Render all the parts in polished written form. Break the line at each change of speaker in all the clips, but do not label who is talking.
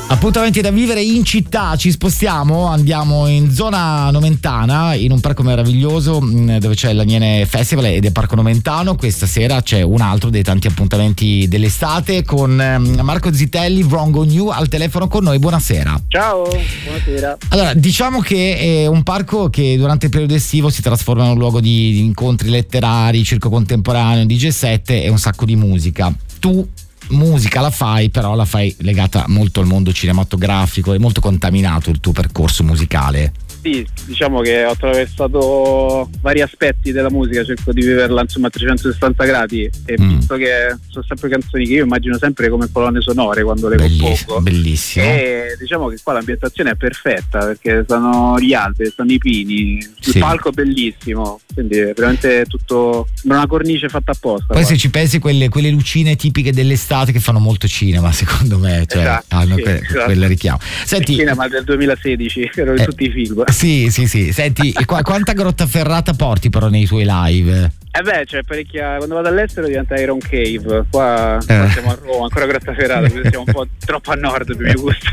Appuntamenti da vivere in città, ci spostiamo, andiamo in zona nomentana, in un parco meraviglioso dove c'è l'Aniene Festival ed è Parco Nomentano. Questa sera c'è un altro dei tanti appuntamenti dell'estate con Marco Zitelli, Wrong on You, al telefono con noi. Buonasera.
Ciao, buonasera.
Allora, diciamo che è un parco che durante il periodo estivo si trasforma in un luogo di incontri letterari, circo contemporaneo, DJ set e un sacco di musica. Tu musica la fai, però la fai legata molto al mondo cinematografico, è molto contaminato il tuo percorso musicale.
Sì, diciamo che ho attraversato vari aspetti della musica, cerco di viverla insomma a 360 gradi e visto che sono sempre canzoni che io immagino sempre come colonne sonore quando le compongo.
Bellissimo.
E diciamo che qua l'ambientazione è perfetta perché stanno gli alberi, stanno i pini, il palco è bellissimo, quindi è veramente tutto, sembra una cornice fatta apposta. Poi
se ci pensi quelle lucine tipiche dell'estate che fanno molto cinema, secondo me, cioè
esatto,
hanno quel richiamo. Senti,
il cinema del 2016, ero in tutti i film.
Sì. Senti, quanta grottaferrata porti però nei tuoi live?
C'è parecchia. Quando vado all'estero diventa Iron Cave. Qua siamo a Roma, ancora grottaferrata, quindi siamo un po' troppo a nord per mio gusto.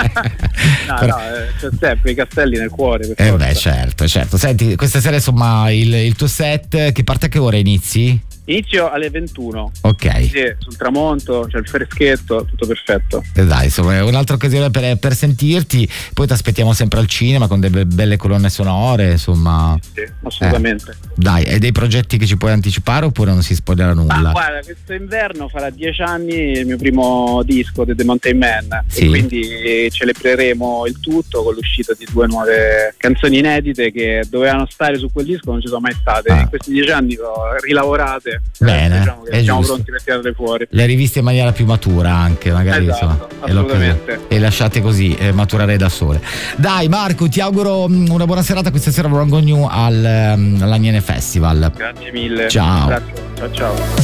C'è sempre i castelli nel cuore.
Certo. Senti, questa sera insomma il tuo set che parte a che ora inizi?
Inizio alle 21.
Ok.
Sì, sul tramonto, c'è il freschetto, tutto perfetto.
Dai, insomma, è un'altra occasione per sentirti. Poi ti aspettiamo sempre al cinema con delle belle colonne sonore, insomma.
Sì, assolutamente.
Dai, hai dei progetti che ci puoi anticipare oppure non si spoilerà nulla?
Guarda, questo inverno farà 10 anni il mio primo disco, The Mountain Man, e quindi celebreremo il tutto con l'uscita di 2 nuove canzoni inedite che dovevano stare su quel disco, non ci sono mai state. In questi 10 anni le ho rilavorate.
Bene,
diciamo che siamo pronti per tirarle fuori.
Le riviste in maniera più matura anche, magari,
esatto, assolutamente.
E lasciate così maturare da sole. Dai Marco, ti auguro una buona serata questa sera Wrong on You all'Aniene Festival.
Grazie mille.
Ciao.
Grazie. Ciao.